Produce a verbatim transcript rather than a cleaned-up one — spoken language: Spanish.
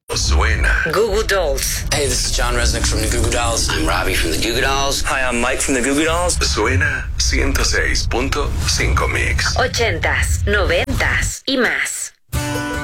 Suena. Goo Goo Dolls. Hey, this is John Resnick from the Goo Goo Dolls. I'm Robbie from the Goo Goo Dolls. Hi, I'm Mike from the Goo Goo Dolls. Suena ciento seis punto cinco Mix. Ochentas, noventas y más.